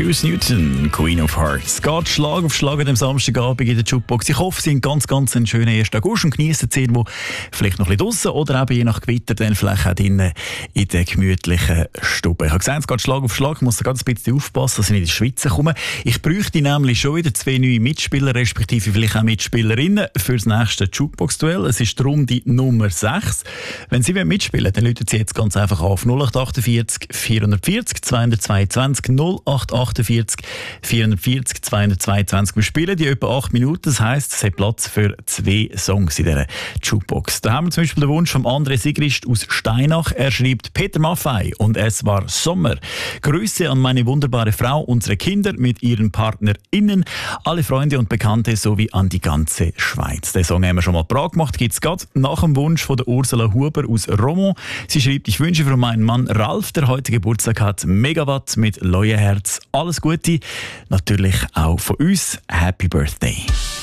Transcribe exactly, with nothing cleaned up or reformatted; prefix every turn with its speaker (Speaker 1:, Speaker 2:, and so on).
Speaker 1: Bruce Newton, Queen of Hearts. Geht Schlag auf Schlag am Samstagabend in der Jukebox. Ich hoffe, Sie haben ganz, ganz einen schönen ersten August und genießen die Zeit, wo vielleicht noch ein bisschen draussen oder eben je nach Gewitter dann vielleicht auch drinnen in der gemütlichen Stube. Ich habe gesagt, es geht Schlag auf Schlag. Ich muss da ganz ein bisschen aufpassen, dass ich nicht in die Schweiz komme. Ich bräuchte nämlich schon wieder zwei neue Mitspieler, respektive vielleicht auch Mitspielerinnen für das nächste Jukebox-Duell. Es ist darum die Nummer sechs. Wenn Sie mitspielen wollen, dann rufen Sie jetzt ganz einfach auf null acht achtundvierzig vierhundertvierzig zweihundertzweiundzwanzig null acht achtundvierzig vierhundertvierzig zweihundertzweiundzwanzig. Wir spielen die etwa acht Minuten, das heisst, es hat Platz für zwei Songs in dieser Jukebox. Da haben wir zum Beispiel den Wunsch von André Sigrist aus Steinach. Er schreibt Peter Maffay und es war Sommer. Grüße an meine wunderbare Frau, unsere Kinder mit ihren PartnerInnen, alle Freunde und Bekannte sowie an die ganze Schweiz. Den Song haben wir schon mal parat gemacht, gibt es gerade nach dem Wunsch von der Ursula Huber aus Romont. Sie schreibt, ich wünsche für meinen Mann Ralf, der heute Geburtstag hat, Megawatt mit Leuenherz. Alles Gute, natürlich auch von uns. Happy Birthday.